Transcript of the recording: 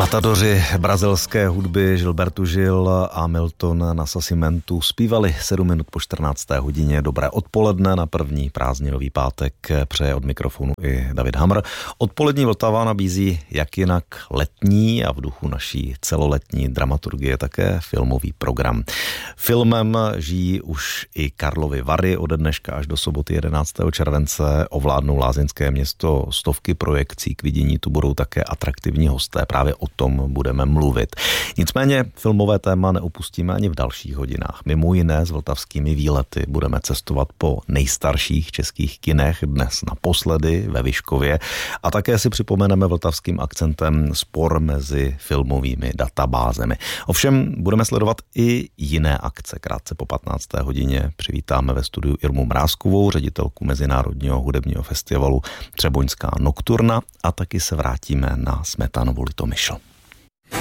Matadoři brazilské hudby Gilberto Gil a Milton Nascimento zpívali 7 minut po 14. hodině. Dobré odpoledne na první prázdninový pátek. Přeje od mikrofonu i David Hamr. Odpolední Vltava nabízí jak jinak letní a v duchu naší celoletní dramaturgie také filmový program. Filmem žijí už i Karlovy Vary. Ode dneška až do soboty 11. července ovládnou lázeňské město stovky projekcí. K vidění tu budou také atraktivní hosté. Právě o tom budeme mluvit. Nicméně filmové téma neopustíme ani v dalších hodinách. Mimo jiné s vltavskými výlety budeme cestovat po nejstarších českých kinech, dnes naposledy ve Vyškově, a také si připomeneme vltavským akcentem spor mezi filmovými databázemi. Ovšem budeme sledovat i jiné akce. Krátce po 15. hodině přivítáme ve studiu Irmu Mrázkovou, ředitelku Mezinárodního hudebního festivalu Třeboňská nokturna, a taky se vrátíme na Smetanovu Litomyšl.